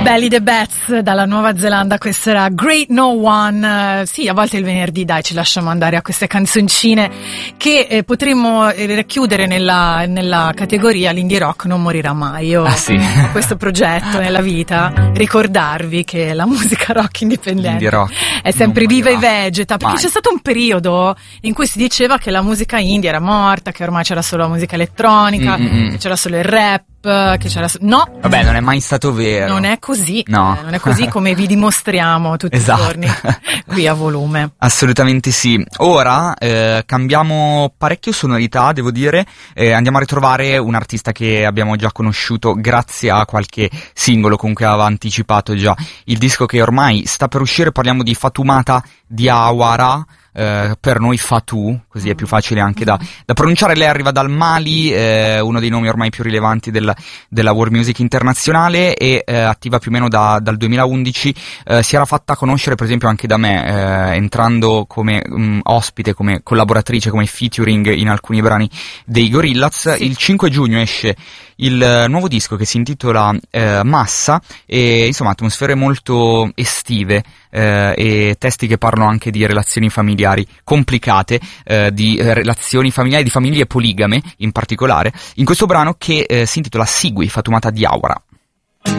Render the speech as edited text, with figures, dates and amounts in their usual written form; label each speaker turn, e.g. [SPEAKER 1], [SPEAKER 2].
[SPEAKER 1] Belli The Bats dalla Nuova Zelanda, questa era Great No One. Sì, a volte il venerdì, dai, ci lasciamo andare a queste canzoncine che potremmo racchiudere nella categoria l'indie rock non morirà mai. Io
[SPEAKER 2] sì.
[SPEAKER 1] questo progetto nella vita, ricordarvi che la musica rock indipendente
[SPEAKER 2] rock
[SPEAKER 1] è sempre viva e vegeta, perché c'è stato un periodo in cui si diceva che la musica indie era morta, che ormai c'era solo la musica elettronica, che c'era solo il rap, che c'era no,
[SPEAKER 2] vabbè, non è mai stato vero,
[SPEAKER 1] non è così,
[SPEAKER 2] no.
[SPEAKER 1] Non è così come vi dimostriamo tutti
[SPEAKER 2] esatto.
[SPEAKER 1] i giorni qui a Volume.
[SPEAKER 2] Assolutamente sì. Ora cambiamo parecchio sonorità, devo dire, andiamo a ritrovare un artista che abbiamo già conosciuto grazie a qualche singolo con cui aveva anticipato già il disco che ormai sta per uscire. Parliamo di Fatoumata Diawara, per noi Fatou, così è più facile anche da pronunciare. Lei arriva dal Mali, uno dei nomi ormai più rilevanti della world music internazionale, e attiva più o meno dal 2011. Si era fatta conoscere per esempio anche da me, entrando come ospite, come collaboratrice, come featuring in alcuni brani dei Gorillaz. Sì. Il 5 giugno esce il nuovo disco che si intitola Massa, e insomma atmosfere molto estive, e testi che parlano anche di relazioni familiari complicate, di relazioni familiari, di famiglie poligame in particolare, in questo brano che si intitola Sigui Fatoumata Diawara.